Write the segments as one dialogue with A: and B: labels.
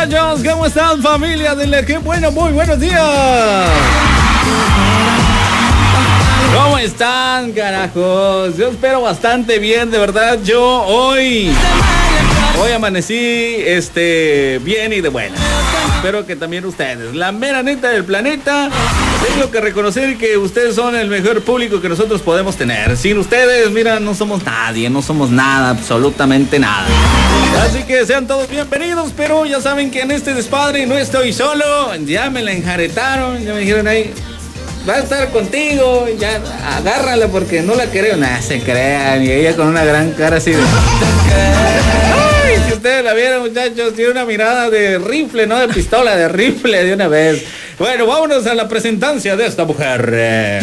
A: muchachos? ¿Cómo están, familia? Dile qué bueno, muy buenos días. ¿Cómo están, carajos? Yo espero bastante bien, de verdad. Yo hoy amanecí bien y de buena. Espero que también ustedes, la mera neta del planeta. Tengo que reconocer que ustedes son el mejor público que nosotros podemos tener. Sin ustedes, mira, no somos nadie, no somos nada, absolutamente nada. Así que sean todos bienvenidos, pero ya saben que en este despadre no estoy solo. Ya me la enjaretaron, ya me dijeron ahí, va a estar contigo, ya agárrala porque no la creo. Nah, se crean. Y ella con una gran cara así de... Ay, si ustedes la vieron, muchachos, tiene una mirada de rifle, no de pistola, de rifle de una vez. Bueno, vámonos a la presentancia de esta mujer.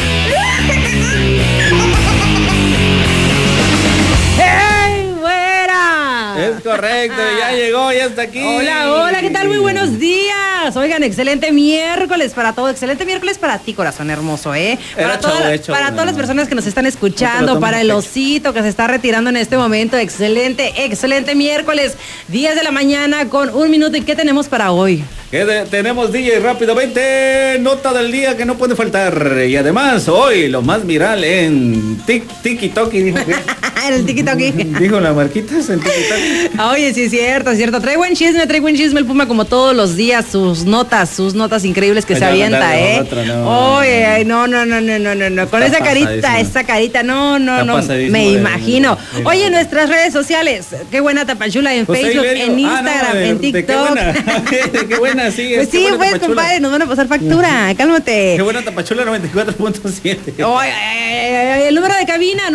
A: Es correcto, ya llegó, ya está aquí.
B: Hola, ¿qué tal? Muy buenos días. Oigan, excelente miércoles para todo, excelente miércoles para ti, corazón hermoso, ¿eh? Para todas las personas que nos están escuchando, para el osito que se está retirando en este momento, excelente miércoles, 10 de la mañana con 1 minuto. ¿Y qué tenemos para hoy?
A: Tenemos DJ rápidamente, nota del día que no puede faltar. Y además, hoy lo más viral en TikTok. En
B: el TikTok.
A: Dijo la Marquitas en TikTok.
B: Oye, sí, es cierto. Trae buen chisme el Puma como todos los días, sus notas increíbles que se avienta, ¿eh? Oye, ay, no. Con esa carita, no. Me imagino. Oye, nuestras redes sociales, qué buena tapachula en Facebook, en Instagram, en TikTok.
A: Qué buena, sí.
B: Pues sí, pues, compadre, nos van a pasar factura, cálmate.
A: Qué buena tapachula 94.7.
B: El número de cabina,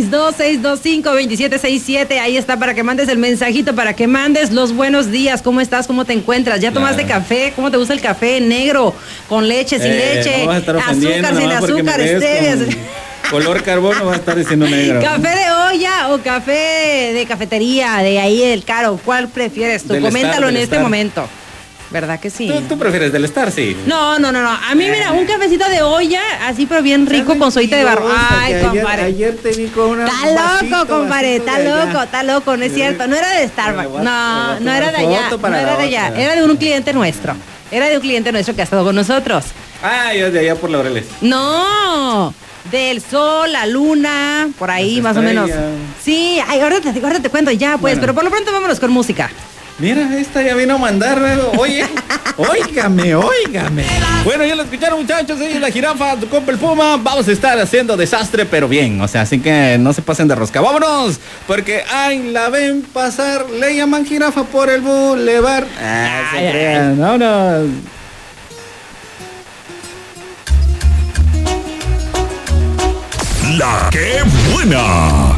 B: 962-625-2767. Ahí está para que mandes el mensajito, para que mandes los buenos días. ¿Cómo estás? ¿Cómo te encuentras? ¿Ya tomaste café? ¿Cómo te gusta el café? ¿Negro? ¿Con leche? ¿Sin leche?
A: Azúcar,
B: sin azúcar, stevia.
A: Color carbón, no va a estar diciendo negro.
B: ¿Café de olla o café de cafetería? De ahí del Caro. ¿Cuál prefieres tú? Coméntalo en este momento. ¿Verdad que sí?
A: ¿Tú prefieres del Star, sí?
B: No. A mí, mira, un cafecito de olla, así pero bien rico, con soyita de barro. Ay, compadre.
A: Ayer te vi con una...
B: Está loco, compadre, está loco, no es cierto. No era de Starbucks, no era de allá. Era de un cliente nuestro. Era de un cliente nuestro que ha estado con nosotros.
A: Ah, yo de allá por Laureles.
B: No, del sol, la luna, por ahí más o menos. Sí, ay, ahorita te cuento ya, pues, pero por lo pronto vámonos con música.
A: Mira, esta ya vino a mandar, oye, óigame. Bueno, ya lo escucharon, muchachos, ella es la jirafa, tu compa el Puma. Vamos a estar haciendo desastre, pero bien, o sea, así que no se pasen de rosca. Vámonos, porque la ven pasar, le llaman jirafa por el bulevar. Se crean, vámonos.
C: La que buena.